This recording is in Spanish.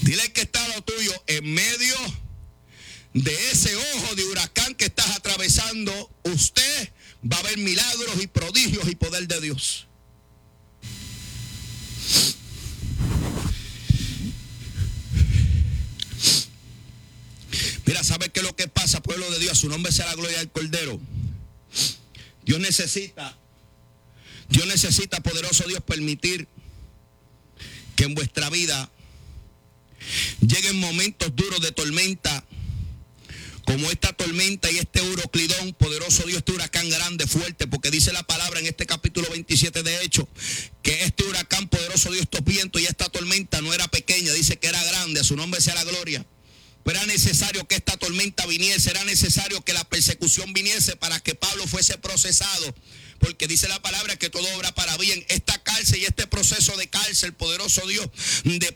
Dile que está lo tuyo en medio de ese ojo de huracán que estás atravesando. Usted va a ver milagros y prodigios y poder de Dios. Mira, ¿sabe qué es lo que pasa, pueblo de Dios? A su nombre sea la gloria del Cordero. Dios necesita, poderoso Dios, permitir que en vuestra vida lleguen momentos duros de tormenta, como esta tormenta y este huracán, poderoso Dios, este huracán grande, fuerte, porque dice la palabra en este capítulo 27 de Hechos, que este huracán, poderoso Dios, estos vientos y esta tormenta no era pequeña, dice que era grande, a su nombre sea la gloria. Pero era necesario que esta tormenta viniese, era necesario que la persecución viniese para que Pablo fuese procesado. Porque dice la palabra que todo obra para bien. Esta cárcel y este proceso de cárcel, poderoso Dios, de